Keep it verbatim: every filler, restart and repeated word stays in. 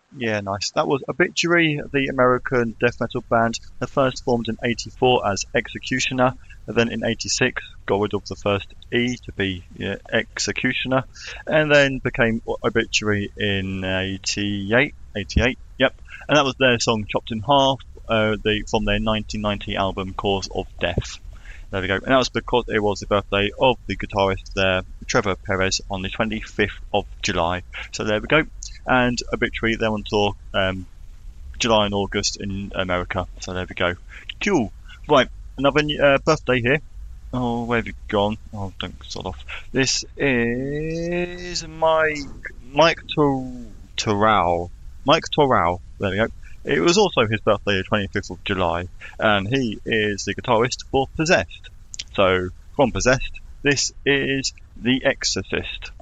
Yeah, nice. That was Obituary, the American death metal band. They first formed in eighty-four as Executioner, and then in eighty-six got rid of the first E to be yeah, Executioner, and then became Obituary in eighty-eight. eighty-eight, yep. And that was their song Chopped in Half, uh, the, from their nineteen ninety album Cause of Death. There we go. And that was because it was the birthday of the guitarist there, Trevor Perez, on the twenty-fifth of July. So there we go. And Obituary, they're on tour um, July and August in America. So there we go. Cool. Right, another uh, birthday here. Oh, where have you gone? Oh, don't sort off. This is Mike Mike Torrell. Mike Torrell. There we go. It was also his birthday, the twenty-fifth of July, and he is the guitarist for Possessed. So, from Possessed, this is The Exorcist.